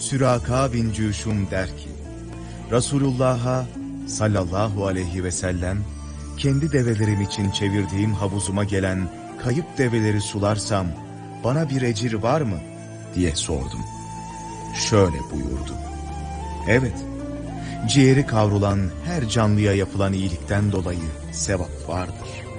Süraka bin Cüşum der ki, Resulullah'a sallallahu aleyhi ve sellem, kendi develerim için çevirdiğim havuzuma gelen kayıp develeri sularsam, bana bir ecir var mı diye sordum. Şöyle buyurdu: evet, ciğeri kavrulan her canlıya yapılan iyilikten dolayı sevap vardır.